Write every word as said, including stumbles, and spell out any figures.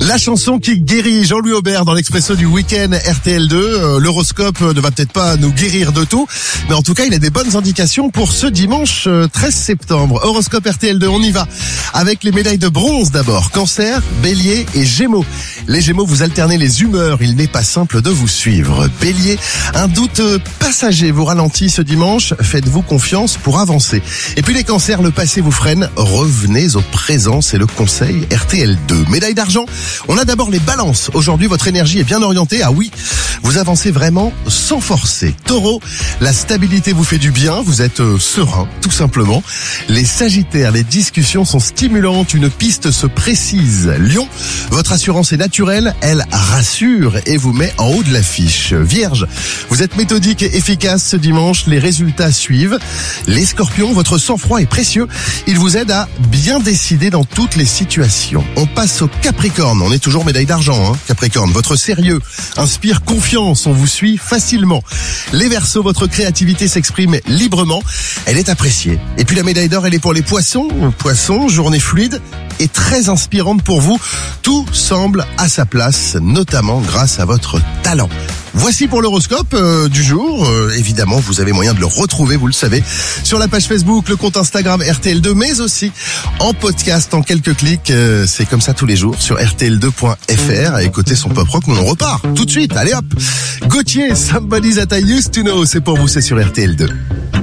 La chanson qui guérit, Jean-Louis Aubert dans l'Expresso du week-end R T L deux. Euh, l'horoscope ne va peut-être pas nous guérir de tout, mais en tout cas il a des bonnes indications pour ce dimanche treize septembre. Horoscope R T L deux, on y va avec les médailles de bronze d'abord. Cancer, Bélier et Gémeaux. Les Gémeaux, vous alternez les humeurs, il n'est pas simple de vous suivre. Bélier, un doute passager vous ralentit ce dimanche, faites-vous confiance pour avancer. Et puis les cancers, le passé vous freine, revenez au présent, c'est le conseil R T L deux. Médaille d'argent, on a d'abord les balances. Aujourd'hui, votre énergie est bien orientée. Ah oui, vous avancez vraiment sans forcer. Taureau, la stabilité vous fait du bien, vous êtes euh, serein, tout simplement. Les sagittaires, les discussions sont stimulantes, une piste se précise. Lion, votre assurance est naturelle, elle rassure et vous met en haut de l'affiche. Vierge, vous êtes méthodique et efficace ce dimanche, les résultats suivent. Les scorpions, votre sang-froid est précieux, il vous aide à bien décider dans toutes les situations. On passe au Capricorne, on est toujours médaille d'argent, hein, Capricorne. Votre sérieux inspire confiance, on vous suit facilement. Les Verseaux, votre créativité s'exprime librement, elle est appréciée. Et puis la médaille d'or, elle est pour les Poissons. Poissons, journée fluide et très inspirante pour vous. Tout semble à sa place, notamment grâce à votre talent. Voici pour l'horoscope euh, du jour. Euh, évidemment, vous avez moyen de le retrouver, vous le savez, sur la page Facebook, le compte Instagram R T L deux, mais aussi en podcast en quelques clics. Euh, c'est comme ça tous les jours sur R T L deux point F R. À écouter son pop rock, on repart tout de suite. Allez hop, Gauthier, Somebody That I Used to Know, c'est pour vous, c'est sur R T L deux.